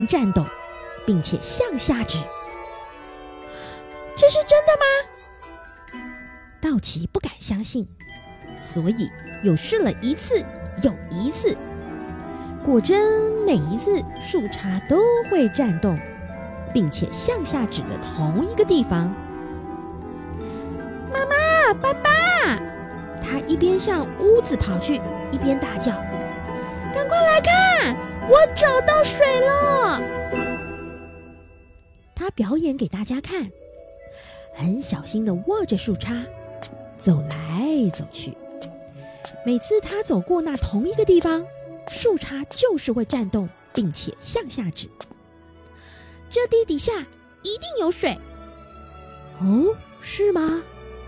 颤动，并且向下指。这是真的吗？道奇不敢相信，所以又试了一次又一次。果真每一次树杈都会颤动，并且向下指着同一个地方。妈妈，爸爸！他一边向屋子跑去，一边大叫：赶快来看，我找到水了！他表演给大家看，很小心地握着树杈，走来走去。每次他走过那同一个地方，树杈就是会颤动，并且向下指。这地底下一定有水。哦，是吗？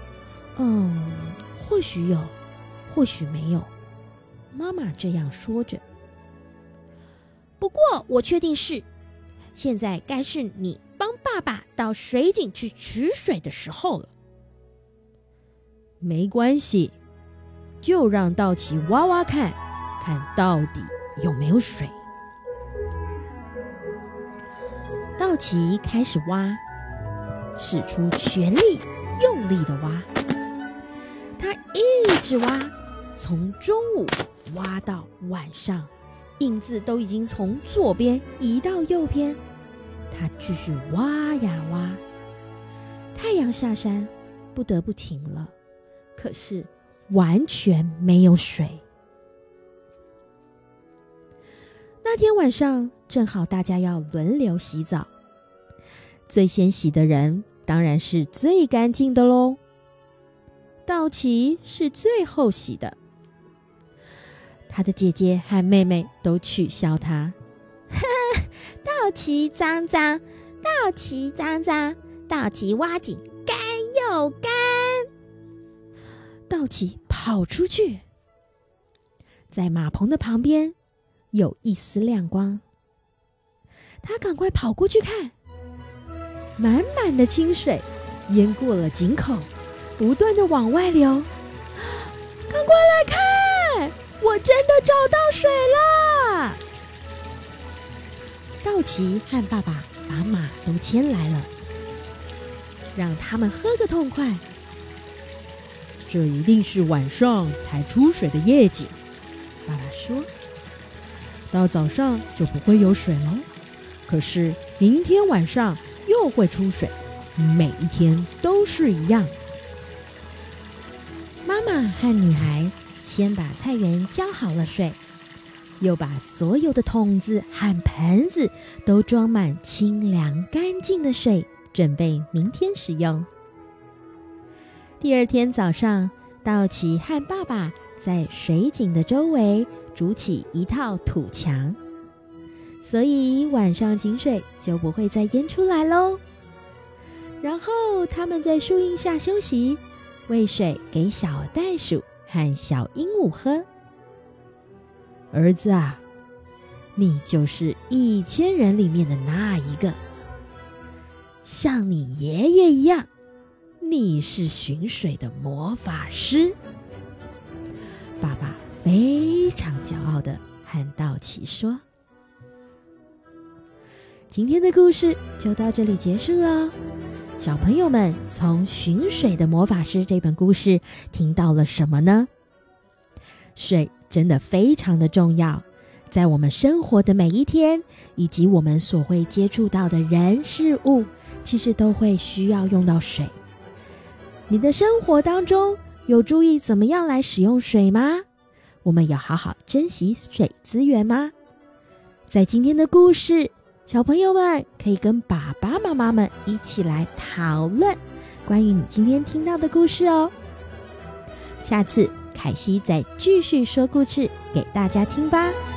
或许有，或许没有。妈妈这样说着。不过我确定是，现在该是你帮爸爸到水井去取水的时候了。没关系，就让道奇挖挖看，看到底有没有水。道奇开始挖，使出全力，用力的挖。他一直挖，从中午挖到晚上，印子都已经从左边移到右边。他继续挖呀挖，太阳下山，不得不停了。可是完全没有水。那天晚上正好大家要轮流洗澡，最先洗的人当然是最干净的咯。道奇是最后洗的，他的姐姐和妹妹都取笑他：道奇脏脏，道奇脏脏，道奇挖井干又干。道奇跑出去，在马棚的旁边有一丝亮光，他赶快跑过去看，满满的清水淹过了井口，不断的往外流。赶快来看，我真的找到水了！道奇和爸爸把马都牵来了，让他们喝个痛快。这一定是晚上才出水的夜景，爸爸说。到早上就不会有水了，可是明天晚上又会出水，每一天都是一样。妈妈和女孩先把菜园浇好了水，又把所有的桶子和盆子都装满清凉干净的水，准备明天使用。第二天早上，道奇和爸爸在水井的周围筑起一套土墙，所以晚上井水就不会再淹出来咯。然后他们在树荫下休息，喂水给小袋鼠和小鹦鹉喝。儿子啊，你就是1000人里面的那一个，像你爷爷一样，你是寻水的魔法师。爸爸非常骄傲地和道奇说。今天的故事就到这里结束了。小朋友们从《寻水的魔法师》这本故事听到了什么呢？水真的非常的重要，在我们生活的每一天，以及我们所会接触到的人事物，其实都会需要用到水。你的生活当中有注意怎么样来使用水吗？我们要好好珍惜水资源吗？在今天的故事，小朋友们可以跟爸爸妈妈们一起来讨论关于你今天听到的故事哦。下次凯西再继续说故事给大家听吧。